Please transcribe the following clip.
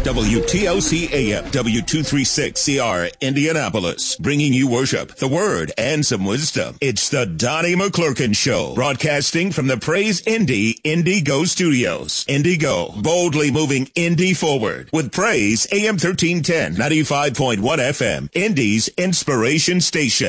WTOC AM, W236CR, Indianapolis, bringing you worship, the word, and some wisdom. It's the Donnie McClurkin Show, broadcasting from the Praise Indy Indigo Studios. Indigo, boldly moving Indy forward with Praise AM 1310, 95.1 FM, Indy's inspiration station.